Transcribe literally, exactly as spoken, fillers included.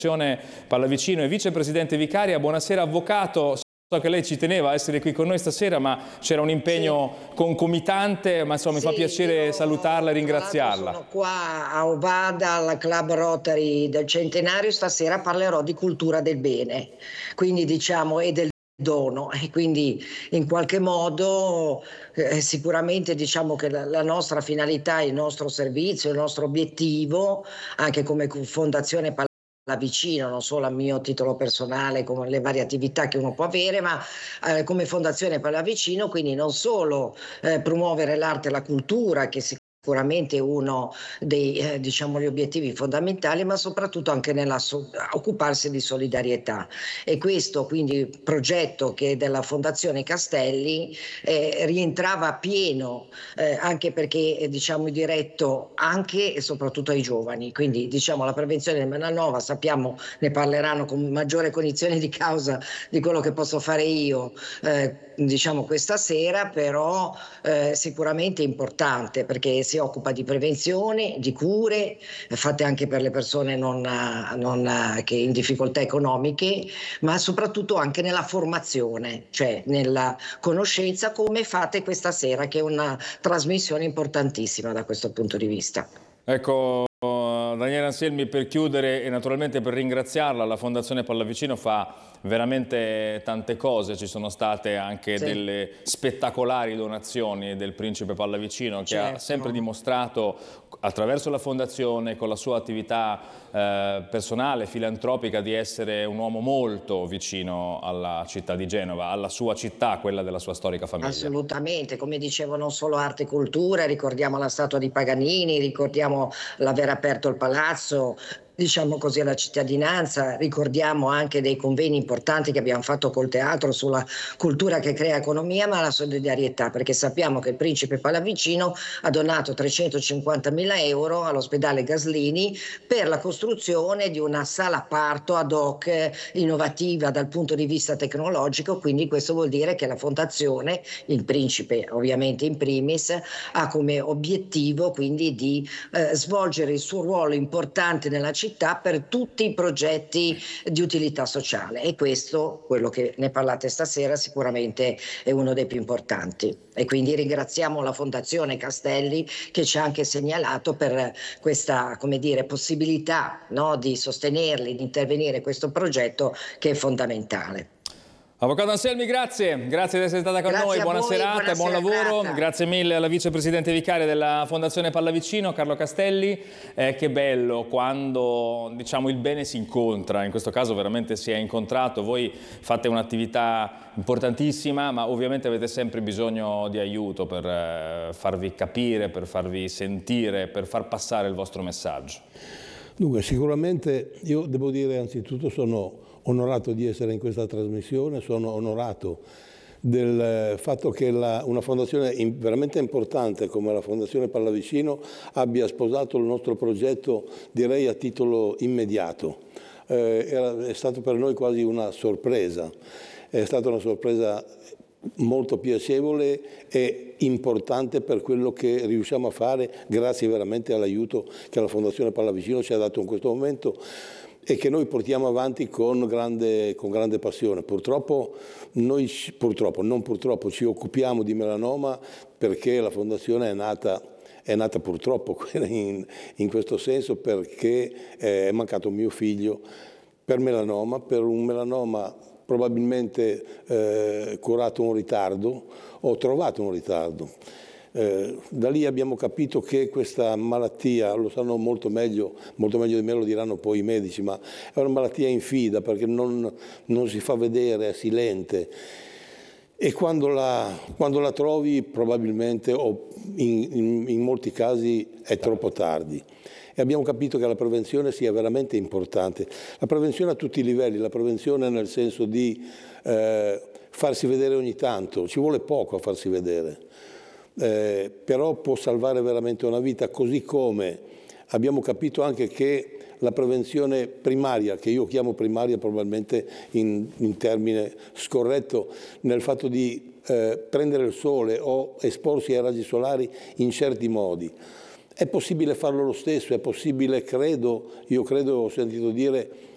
Pallavicino e vicepresidente vicaria. Buonasera avvocato, so che lei ci teneva a essere qui con noi stasera, ma c'era un impegno sì. concomitante, ma insomma sì, mi fa piacere io, salutarla e ringraziarla. Sono qua a Ovada al Club Rotary del Centenario, stasera parlerò di cultura del bene, quindi diciamo e del dono, e quindi in qualche modo eh, sicuramente diciamo che la, la nostra finalità, il nostro servizio, il nostro obiettivo anche come Fondazione Pallavicino, non solo a mio titolo personale come le varie attività che uno può avere, ma eh, come Fondazione Pallavicino, quindi non solo eh, promuovere l'arte e la cultura, che si sicuramente uno dei eh, diciamo gli obiettivi fondamentali, ma soprattutto anche nella so- occuparsi di solidarietà. E questo quindi progetto che della Fondazione Castelli eh, rientrava a pieno eh, anche perché è diciamo diretto anche e soprattutto ai giovani, quindi diciamo la prevenzione del melanoma, sappiamo, ne parleranno con maggiore cognizione di causa di quello che posso fare io eh, diciamo questa sera, però eh, sicuramente importante perché si occupa di prevenzione, di cure fatte anche per le persone non, non, che in difficoltà economiche, ma soprattutto anche nella formazione, cioè nella conoscenza, come fate questa sera, che è una trasmissione importantissima da questo punto di vista. Ecco, Daniela Anselmi, per chiudere e naturalmente per ringraziarla, la Fondazione Pallavicino fa veramente tante cose, ci sono state anche sì. delle spettacolari donazioni del principe Pallavicino che certo. ha sempre dimostrato attraverso la Fondazione, con la sua attività eh, personale, filantropica, di essere un uomo molto vicino alla città di Genova, alla sua città, quella della sua storica famiglia. Assolutamente, come dicevo, non solo arte e cultura, ricordiamo la statua di Paganini, ricordiamo l'aver aperto il palazzo, diciamo così, alla cittadinanza, ricordiamo anche dei convegni importanti che abbiamo fatto col teatro sulla cultura che crea economia, ma la solidarietà, perché sappiamo che il principe Pallavicino ha donato trecentocinquantamila euro all'ospedale Gaslini per la costruzione di una sala parto ad hoc innovativa dal punto di vista tecnologico, quindi questo vuol dire che la fondazione, il principe ovviamente in primis, ha come obiettivo quindi di eh, svolgere il suo ruolo importante nella città per tutti i progetti di utilità sociale, e questo, quello che ne parlate stasera, sicuramente è uno dei più importanti, e quindi ringraziamo la Fondazione Castelli che ci ha anche segnalato per questa, come dire, possibilità, no, di sostenerli, di intervenire in questo progetto che è fondamentale. Avvocato Anselmi, grazie, grazie di essere stata con grazie noi, buona voi, serata buona e buon lavoro, serata. Grazie mille alla vicepresidente vicaria della Fondazione Pallavicino, Carlo Castelli. Eh, che bello quando diciamo il bene si incontra, in questo caso veramente si è incontrato, voi fate un'attività importantissima, ma ovviamente avete sempre bisogno di aiuto per eh, farvi capire, per farvi sentire, per far passare il vostro messaggio. Dunque, sicuramente io devo dire anzitutto sono onorato di essere in questa trasmissione, sono onorato del fatto che la, una fondazione veramente importante come la Fondazione Pallavicino abbia sposato il nostro progetto, direi a titolo immediato. Eh, era, è stato per noi quasi una sorpresa, è stata una sorpresa molto piacevole e importante per quello che riusciamo a fare, grazie veramente all'aiuto che la Fondazione Pallavicino ci ha dato in questo momento e che noi portiamo avanti con grande, con grande passione. Purtroppo, noi, purtroppo, non purtroppo, ci occupiamo di melanoma perché la Fondazione è nata, è nata purtroppo in, in questo senso, perché eh, è mancato mio figlio per melanoma, per un melanoma probabilmente eh, curato un ritardo, o trovato un ritardo. Eh, da lì abbiamo capito che questa malattia, lo sanno molto meglio, molto meglio di me, lo diranno poi i medici, ma è una malattia infida perché non, non si fa vedere, è silente. E quando la, quando la trovi probabilmente, o in, in, in molti casi, è troppo tardi. E abbiamo capito che la prevenzione sia veramente importante. La prevenzione a tutti i livelli, la prevenzione nel senso di eh, farsi vedere ogni tanto, ci vuole poco a farsi vedere. Eh, però può salvare veramente una vita, così come abbiamo capito anche che la prevenzione primaria, che io chiamo primaria probabilmente in, in termine scorretto, nel fatto di eh, prendere il sole o esporsi ai raggi solari in certi modi. È possibile farlo lo stesso, è possibile, credo, io credo, ho sentito dire,